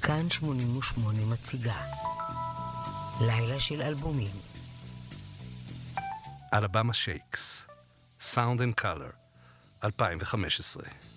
כאן 88 מציגה לילה של אלבומים. אלבמה שייקס, Sound and Color, 2015.